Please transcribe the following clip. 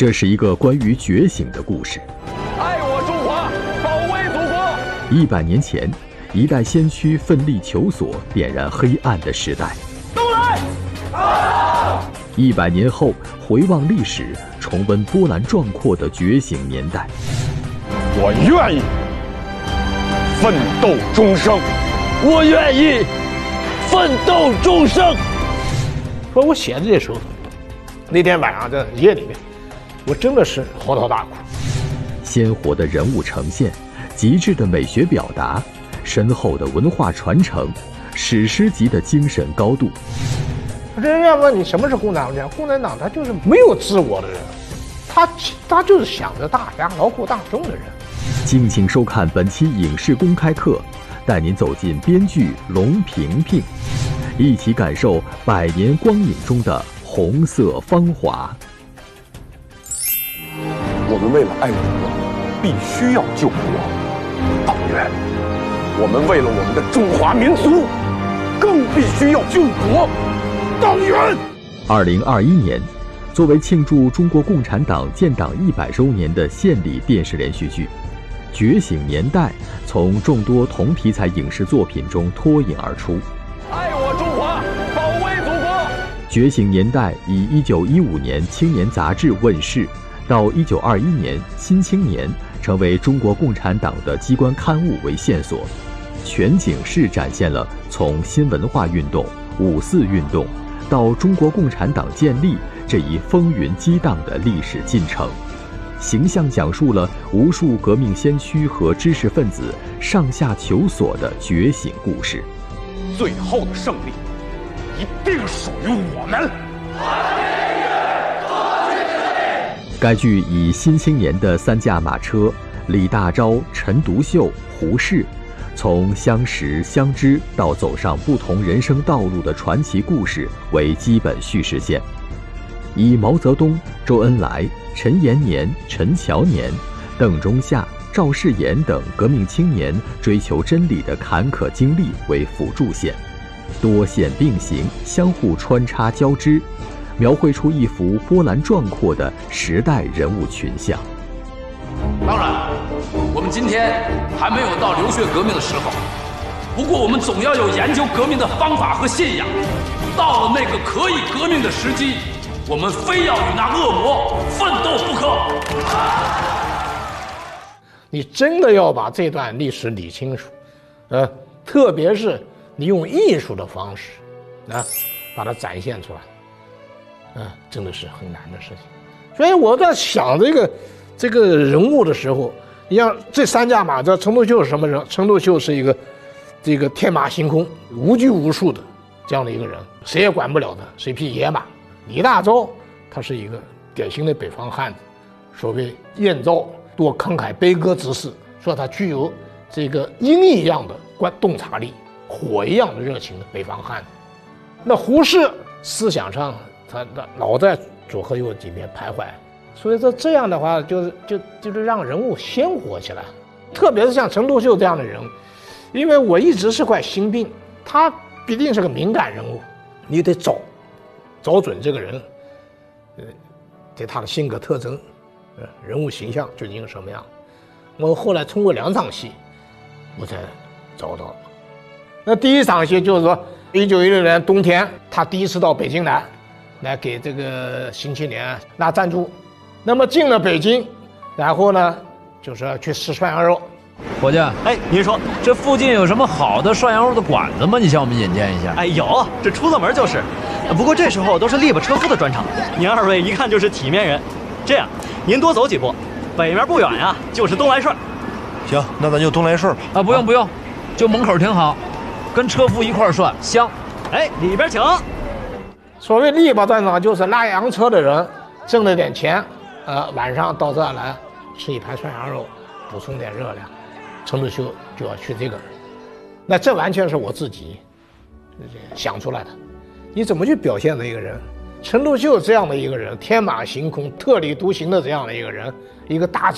这是一个关于觉醒的故事。 爱我中华，保卫祖国。 100年前，一代先驱奋力求索，点燃黑暗的时代。 都来 ！100年后，回望历史，重温波澜壮阔的觉醒年代。 我愿意奋斗终生，我愿意奋斗终生。 说我写的这首，那天晚上在夜里面，我真的是嚎啕大哭。 鲜活的人物呈现，极致的美学表达，深厚的文化传承，史诗级的精神高度。 人家问你什么是共产党？共产党他就是没有自我的人，他就是想着大家劳苦大众的人。 敬请收看本期影视公开课，带您走进编剧龙萍萍，一起感受100年光影中的红色芳华。 我们为了爱国，必须要救国。党员，我们为了我们的中华民族，更必须要救国。党员。 2021年，作为庆祝中国共产党建党100周年的献礼电视连续剧《觉醒年代》从众多同题材影视作品中脱颖而出。 爱我中华，保卫祖国。 《觉醒年代》以1915年《青年》杂志问世，到1921年《新青年》成为中国共产党的机关刊物为线索，全景式展现了从新文化运动、5·4运动到中国共产党建立这一风云激荡的历史进程，形象讲述了无数革命先驱和知识分子上下求索的觉醒故事。 最后的胜利一定属于我们。 该剧以新青年的3驾马车李大钊、陈独秀、胡适，从相识相知到走上不同人生道路的传奇故事为基本叙事线，以毛泽东、周恩来、陈延年、陈乔年、邓中夏、赵世炎等革命青年追求真理的坎坷经历为辅助线，多线并行，相互穿插交织，描绘出一幅波澜壮阔的时代人物群像。 当然，我们今天还没有到流血革命的时候，不过我们总要有研究革命的方法和信仰。到了那个可以革命的时机，我们非要与那恶魔奋斗不可。 你真的要把这段历史理清楚，特别是你用艺术的方式，把它展现出来，真的是很难的事情。所以我在想这个人物的时候，你像这3驾马车，陈独秀是什么人？陈独秀是一个这个天马行空、无拘无束的这样的一个人，谁也管不了他，是一匹野马。李大钊他是一个典型的北方汉子，所谓燕赵多慷慨悲歌之士，说他具有这个鹰一样的洞察力，火一样的热情的北方汉子。那胡适思想上他老在左和右几边徘徊，所以说这样的话就是让人物鲜活起来，特别是像陈独秀这样的人，因为我一直是块心病，他必定是个敏感人物，你得找准这个人，对他的性格特征，人物形象究竟是什么样。我后来通过2场戏，我才找到了。那第一场戏就是说，1916年冬天，他第一次到北京来给这个新青年拿赞助。那么进了北京，然后呢，就是要去吃涮羊肉。 伙计，您说这附近有什么好的涮羊肉的馆子吗？你向我们引荐一下。 有，这出了门就是。不过这时候都是力巴车夫的专场，您2位一看就是体面人。这样，您多走几步，北面不远呀，就是东来顺。 行，那咱就东来顺吧。 不用，就门口挺好，跟车夫一块涮香。 里边请。 所谓力巴专场，就是拉洋车的人挣了点钱，晚上到这儿来吃一盘涮羊肉，补充点热量。陈独秀就要去这个，那这完全是我自己想出来的。你怎么去表现的一个人？陈独秀这样的一个人，天马行空、特立独行的这样的一个人，一个大